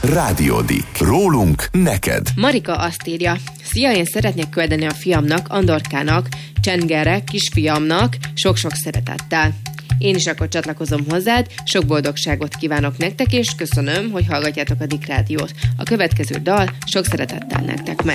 Rádiódik. Rólunk neked. Marika azt írja: szia, én szeretnék küldeni a fiamnak, Andorkának, Csengerre, kisfiamnak sok-sok szeretettel. Én is akkor csatlakozom hozzád, sok boldogságot kívánok nektek, és köszönöm, hogy hallgatjátok a Dick Rádiót. A következő dal sok szeretettel nektek megy.